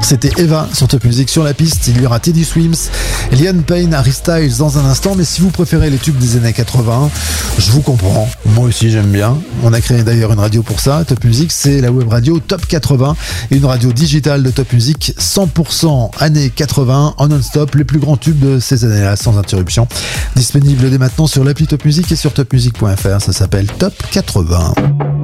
C'était Eva sur Top Music. Sur la piste, il y aura Teddy Swims, Liam Payne, Harry Styles dans un instant. Mais si vous préférez les tubes des années 80, je vous comprends. Moi aussi, j'aime bien. On a créé d'ailleurs une radio pour ça. Top Music, c'est la web radio Top 80 et une radio digitale de Top Music 100% années 80 en non-stop. Les plus grands tubes de ces années-là, sans interruption. Disponible dès maintenant sur l'appli Top Music et sur topmusic.fr. Ça s'appelle Top 80.